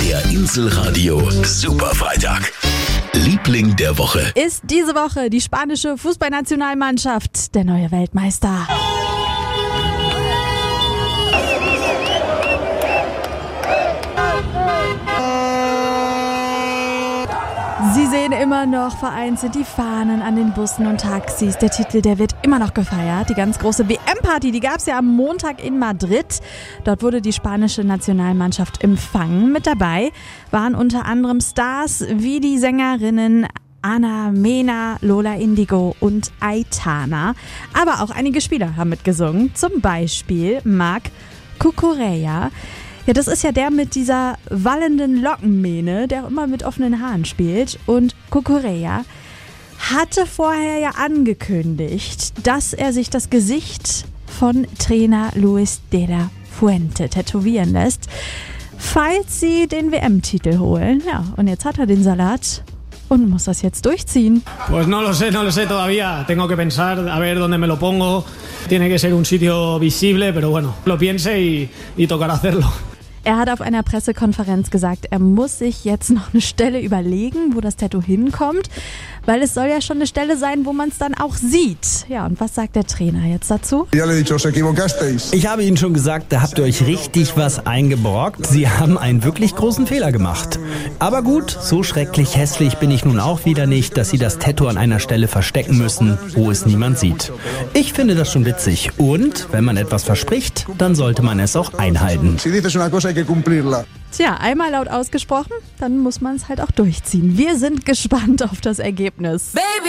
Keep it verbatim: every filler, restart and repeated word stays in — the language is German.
Der Inselradio Superfreitag. Liebling der Woche. Ist diese Woche die spanische Fußballnationalmannschaft der neue Weltmeister. Sie sehen immer noch vereinzelt die Fahnen an den Bussen und Taxis. Der Titel, der wird immer noch gefeiert. Die ganz große W M-Party, die gab es ja am Montag in Madrid. Dort wurde die spanische Nationalmannschaft empfangen. Mit dabei waren unter anderem Stars wie die Sängerinnen Ana Mena, Lola Indigo und Aitana. Aber auch einige Spieler haben mitgesungen. Zum Beispiel Marc Cucurella. Ja, das ist ja der mit dieser wallenden Lockenmähne, der immer mit offenen Haaren spielt. Und Cucurella hatte vorher ja angekündigt, dass er sich das Gesicht von Trainer Luis de la Fuente tätowieren lässt, falls sie den W M-Titel holen. Ja, und jetzt hat er den Salat und muss das jetzt durchziehen. Pues no lo sé, no lo sé todavía. Tengo que pensar a ver dónde me lo pongo. Tiene que ser un sitio visible, pero bueno, lo piense y, y tocará hacerlo. Er hat auf einer Pressekonferenz gesagt, er muss sich jetzt noch eine Stelle überlegen, wo das Tattoo hinkommt, weil es soll ja schon eine Stelle sein, wo man es dann auch sieht. Ja, und was sagt der Trainer jetzt dazu? Ich habe Ihnen schon gesagt, da habt ihr euch richtig was eingebrockt. Sie haben einen wirklich großen Fehler gemacht. Aber gut, so schrecklich hässlich bin ich nun auch wieder nicht, dass Sie das Tattoo an einer Stelle verstecken müssen, wo es niemand sieht. Ich finde das schon witzig. Und wenn man etwas verspricht, dann sollte man es auch einhalten. Tja, einmal laut ausgesprochen, dann muss man es halt auch durchziehen. Wir sind gespannt auf das Ergebnis. Baby.